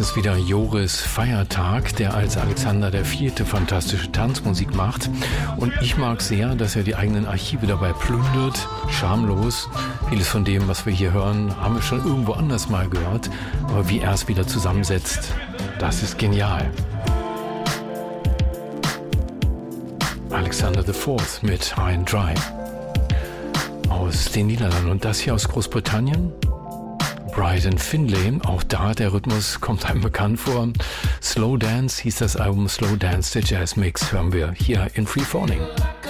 ist wieder Joris Feiertag, der als Alexander IV. Fantastische Tanzmusik macht. Und ich mag sehr, dass er die eigenen Archive dabei plündert, schamlos. Vieles von dem, was wir hier hören, haben wir schon irgendwo anders mal gehört. Aber wie er es wieder zusammensetzt, das ist genial. Alexander IV. Mit High and Dry aus den Niederlanden. Und das hier aus Großbritannien? Brian Finlay, auch da, der Rhythmus kommt einem bekannt vor. Slow Dance hieß das Album, Slow Dance, der Jazz Mix, hören wir hier in Free Falling.